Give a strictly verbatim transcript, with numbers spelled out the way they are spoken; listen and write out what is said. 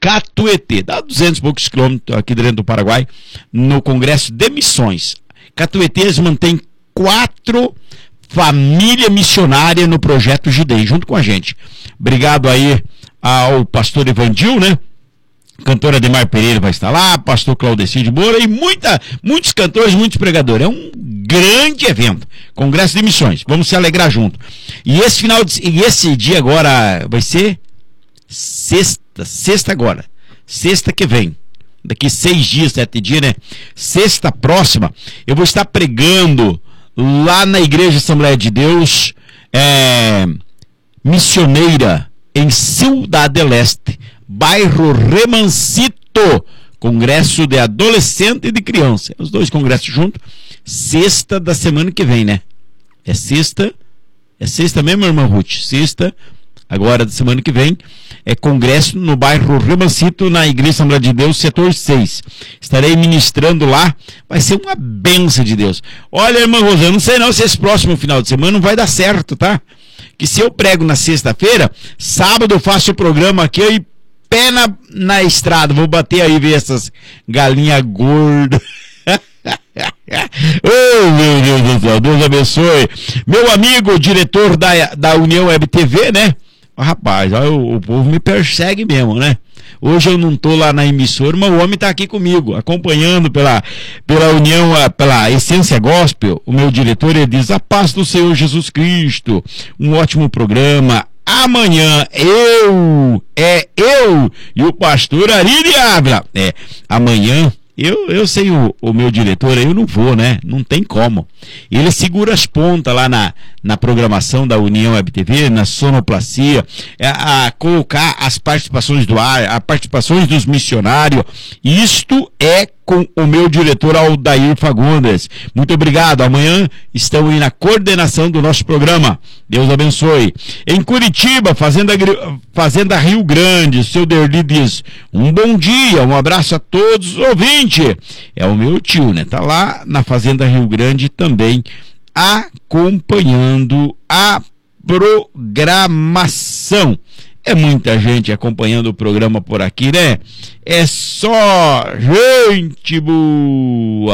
Catuete, dá duzentos e poucos quilômetros aqui dentro do Paraguai, no Congresso de Missões. Catuetês mantém quatro famílias missionárias no projeto Gidei, junto com a gente. Obrigado aí ao pastor Evandil, né? Cantora Ademar Pereira vai estar lá, pastor Claudecir de Moura e muita, muitos cantores, muitos pregadores. É um grande evento, Congresso de Missões. Vamos se alegrar junto. E esse final de, e esse dia agora vai ser sexta, sexta agora, sexta que vem. Daqui seis dias, sete dias, né? Sexta próxima, eu vou estar pregando lá na Igreja Assembleia de Deus, é, missioneira, em Ciudad del Este, bairro Remancito, Congresso de Adolescente e de Criança. Os dois congressos juntos, sexta da semana que vem, né? É sexta, é sexta mesmo, irmã Ruth? Sexta, agora da semana que vem, é congresso no bairro Remancito, na Igreja Assembleia de Deus, setor seis. Estarei ministrando lá, vai ser uma bênção de Deus. Olha, irmã Rosa, eu não sei não se esse próximo final de semana não vai dar certo, tá? Que se eu prego na sexta-feira, sábado eu faço o programa aqui e pé na, na estrada, vou bater aí e ver essas galinhas gordas. Oh, meu Deus do céu, Deus abençoe. Meu amigo, diretor da, da União Web T V, né? Oh, rapaz, ó, o, o povo me persegue mesmo, né? Hoje eu não tô lá na emissora, mas o homem tá aqui comigo, acompanhando pela, pela União, pela Essência Gospel. O meu diretor, ele diz: a paz do Senhor Jesus Cristo, um ótimo programa. Amanhã eu, é eu e o pastor Ari de Ávila. É, amanhã eu, eu sei o, o meu diretor, eu não vou, né? Não tem como. Ele segura as pontas lá na, na programação da União Web T V, na sonoplastia, a, a colocar as participações do ar, as participações dos missionários. Isto é com o meu diretor Aldair Fagundes. Muito obrigado. Amanhã estão aí na coordenação do nosso programa. Deus abençoe. Em Curitiba, Fazenda, Fazenda Rio Grande, o seu Derli diz: um bom dia, um abraço a todos os ouvintes. É o meu tio, né? Tá lá na Fazenda Rio Grande também, acompanhando a programação. É muita gente acompanhando o programa por aqui, né? É só gente boa.